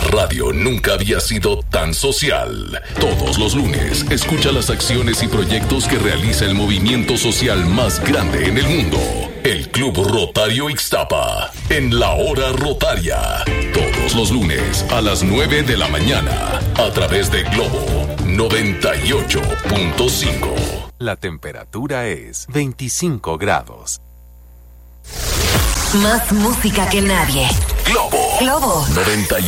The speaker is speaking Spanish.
radio nunca había sido tan social. Todos los lunes, escucha las acciones y proyectos que realiza el movimiento social más grande en el mundo. El Club Rotario Ixtapa, en la Hora Rotaria. Todos los lunes a las 9 de la mañana, a través de Globo 98.5. La temperatura es 25 grados. Más música que nadie. Globo 98.